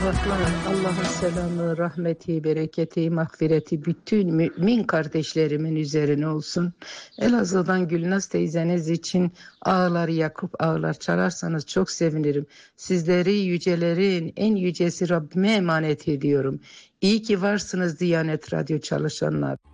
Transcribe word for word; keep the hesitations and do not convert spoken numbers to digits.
Rahman, Allah'ın selamı, rahmeti, bereketi, mağfireti bütün mümin kardeşlerimin üzerine olsun. Elazığ'dan Gülnaz teyzeniz için ağlar yakıp ağlar çalarsanız çok sevinirim. Sizleri yücelerin en yücesi Rabbime emanet ediyorum. İyi ki varsınız Diyanet Radyo çalışanlar.